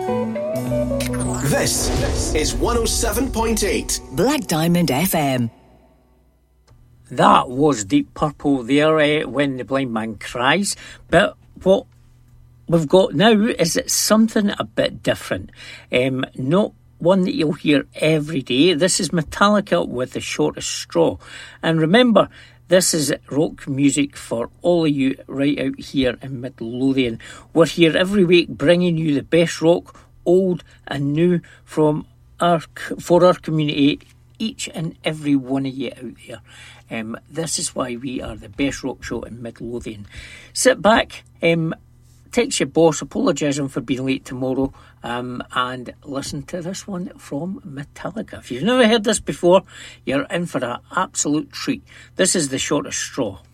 This is 107.8 Black Diamond FM. That was Deep Purple there, When the Blind Man Cries. But what we've got now is something a bit different. Not one that you'll hear every day. This is Metallica with The Shortest Straw. And remember, this is rock music for all of you right out here in Midlothian. We're here every week bringing you the best rock, old and new, for our community, each and every one of you out there. This is why we are the best rock show in Midlothian. Sit back, text your boss, apologise for being late tomorrow, and listen to this one from Metallica. If you've never heard this before, you're in for an absolute treat. This is The Shortest Straw.